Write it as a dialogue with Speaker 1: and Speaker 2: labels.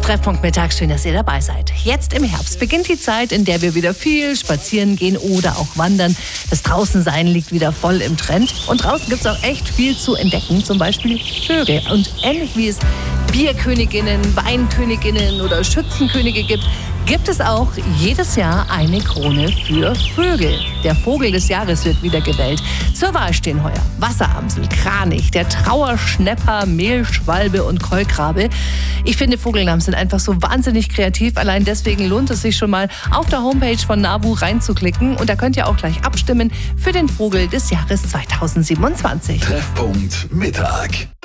Speaker 1: Treffpunkt Mittag, schön, dass ihr dabei seid. Jetzt im Herbst beginnt die Zeit, in der wir wieder viel spazieren gehen oder auch wandern. Das Draußensein liegt wieder voll im Trend. Und draußen gibt es auch echt viel zu entdecken, zum Beispiel Vögel. Und ähnlich wie es Bierköniginnen, Weinköniginnen oder Schützenkönige gibt es auch jedes Jahr eine Krone für Vögel. Der Vogel des Jahres wird wieder gewählt. Zur Wahl stehen heuer Wasseramsel, Kranich, der Trauerschnäpper, Mehlschwalbe und Kolkrabe. Ich finde, Vogelnamen sind einfach so wahnsinnig kreativ. Allein deswegen lohnt es sich schon mal, auf der Homepage von NABU reinzuklicken. Und da könnt ihr auch gleich abstimmen für den Vogel des Jahres 2027.
Speaker 2: Treffpunkt Mittag.